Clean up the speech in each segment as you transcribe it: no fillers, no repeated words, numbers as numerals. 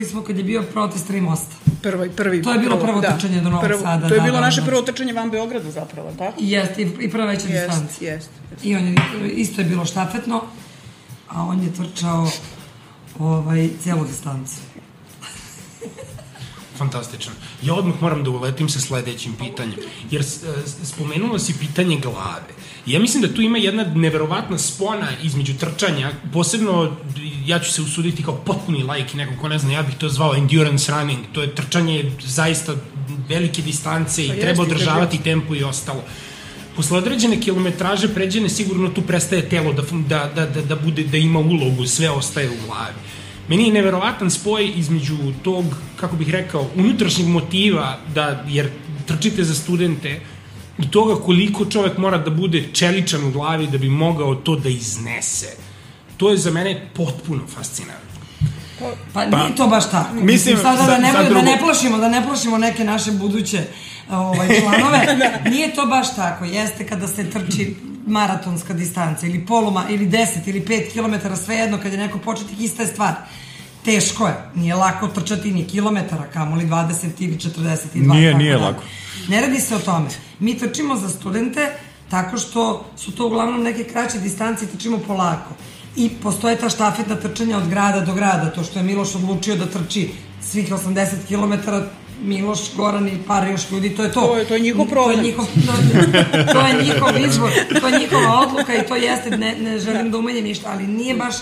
smo kad je bio protest 3 mosta. To je bilo prvo trčanje do Novog Sada. To je bilo naše prvo trčanje van Beograda zapravo, tako? Jeste, i prva veća distancija. I on je, isto je bilo štafetno, a on je trčao cijelu distanciju. Fantastično. Ja odmah moram da uletim sa sledećim pitanjem, jer spomenulo si pitanje glave. Ja mislim da tu ima jedna neverovatna spona između trčanja, posebno ja ću se usuditi kao potpuni laik i neko ko ne zna, ja bih to zvao endurance running, to je trčanje zaista velike distance i treba održavati tempo i ostalo. Posle određene kilometraže pređene sigurno tu prestaje telo da bude, da ima ulogu, sve ostaje u glavi. Meni je neverovatan spoj između tog, kako bih rekao, unutrašnjeg motiva, jer trčite za studente, i toga koliko čovek mora da bude čeličan u glavi da bi mogao to da iznese. To je za mene potpuno fascinantno. Pa nije to baš tako. Mislim, sada da ne plašimo neke naše buduće članove. Nije to baš tako. Jeste kada se trči maratonska distanca ili poluma, ili 10 ili 5 kilometara, svejedno kad je neko početnik, ista je stvar. Teško je. Nije lako trčati ni kilometara, kamoli 20 ili 42. Nije lako. Ne radi se o tome. Mi trčimo za studente tako što su to uglavnom neke kraće distancije, trčimo polako. I postoje ta štafetna trčanja od grada do grada, to što je Miloš odlučio da trči svih 80 km, Miloš, Goran i par još ljudi, to je to. To je njihov problem. To je njihov izbor, to je njihova odluka i to jeste, ne želim da umenjem ništa, ali nije baš...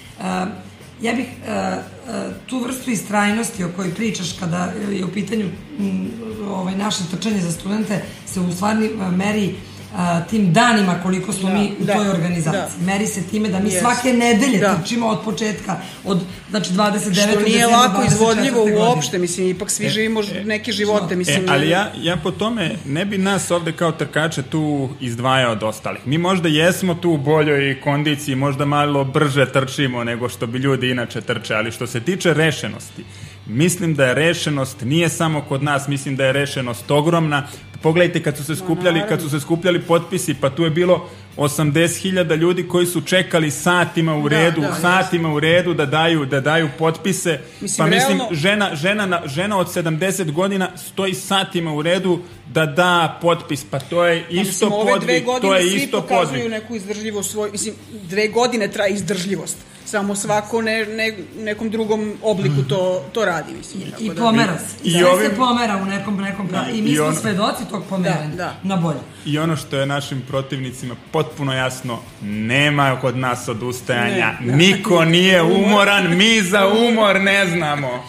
Ja bih tu vrstu istrajnosti o kojoj pričaš kada je u pitanju naše trčanje za studente se u stvarni meri tim danima koliko smo mi u toj organizaciji. Meri se time da mi svake nedelje trčimo od početka, od 29. decembra. Što nije lako izvodljivo uopšte, mislim, ipak svi živimo neke živote, mislim. Ali ja po tome ne bi nas ovde kao trkače tu izdvajao od ostalih. Mi možda jesmo tu u boljoj kondiciji, možda malo brže trčimo nego što bi ljudi inače trče, ali što se tiče rešenosti, mislim da je rešenost, nije samo kod nas, mislim da je rešenost ogromna. Pogledajte kad su se skupljali potpisi, pa tu je bilo 80.000 ljudi koji su čekali satima u redu da daju potpise. Pa mislim, žena od 70 godina stoji satima u redu da da potpis, pa to je isto podvig. To je isto podvig. Svi pokazuju neku izdržljivost svoju, mislim, 2 godine traje izdržljivost. Samo svako nekom drugom obliku to radi, mislim. I pomera se. Sve se pomera u nekom pravi. I mi smo svedoci tog pomeranja na bolje. I ono što je našim protivnicima potpuno jasno, nema kod nas odustajanja. Niko nije umoran, mi za umor ne znamo.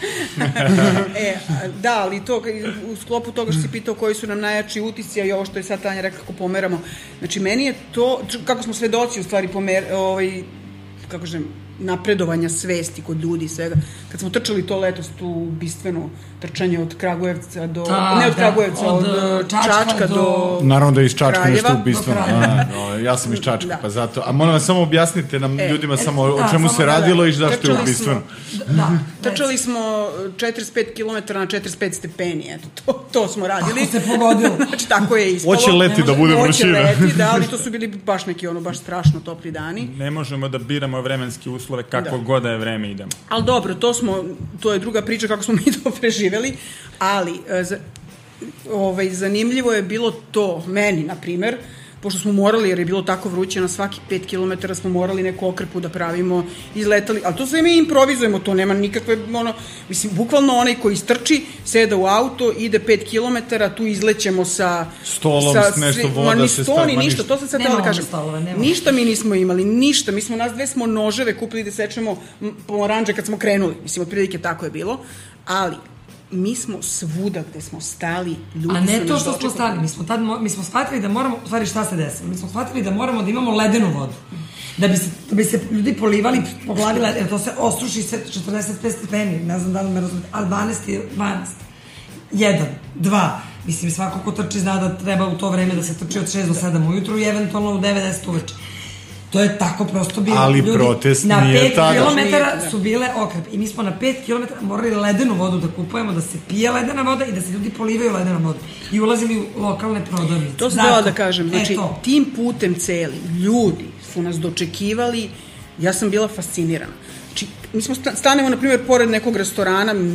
Da, ali to, u sklopu toga što si pitao koji su nam najjači utisci, a i ovo što je sad Tanja rekla kako pomeramo. Znači, meni je to, kako smo svedoci u stvari kako kažem, napredovanja svesti kod ljudi i svega. Kad smo trčali to letos, tu bistveno trčanje od Kragujevca do... Ne od Kragujevca, od Čačka do... Naravno da je iz Čačka nešto bistveno. Ja sam iz Čačka, pa zato. A molim vas, samo objasnite nam ljudima samo o čemu se radilo i zašto je bistveno. Trčali smo 45 km na 45 stepeni, eto, to smo radili. Ako se pogodilo. Znači, tako je ispalo. Hoće leti da bude vrućina. Hoće leti, da, ali to su bili baš neki, baš strašno topli dani. Ne možemo da biramo vremenski uslove kako god da je vreme idemo. Ali dobro, to je druga priča kako smo mi to preživeli, ali zanimljivo je bilo to, meni, na primer, pošto smo morali, jer je bilo tako vruće, na svaki 5 km smo morali neku okrpu da pravimo, izletali, ali to sve mi improvizujemo, to nema nikakve, mislim, bukvalno onaj koji istrči, seda u auto, ide 5 km, tu izlećemo sa... Stolom, nešto voda se stavi. Ništa, to sam sad htjela da kažem. Ništa mi nismo imali, ništa, mi smo nas dve smo noževe kupili da sečemo pomoranđe kad smo krenuli, mislim, otprilike tako je bilo, ali mi smo svuda gde smo stali, ljudi su nas dočekali. A ne to što smo stali, mi smo shvatili da moramo, u stvari šta se desilo, mi smo shvatili da moramo da imamo ledenu vodu, da bi se ljudi polivali po glavi, jer to se ostruši 45 stepeni, ne znam da li me razumete, ali 12, 1, 2, mislim svako ko trči zna da treba u to vreme da se trči od 6 do 7 ujutru i eventualno u 9-10 uveče. To je tako prosto bilo. Ali protest nije tada. Na 5 km su bile okrep. I mi smo na 5 km morali ledenu vodu da kupujemo, da se pije ledena voda i da se ljudi polivaju ledena voda. I ulazili u lokalne prodavnice. To sam htjela da kažem. Znači, tim putem celim ljudi su nas dočekivali. Ja sam bila fascinirana. mi smo stanemo, na primjer, pored nekog restorana,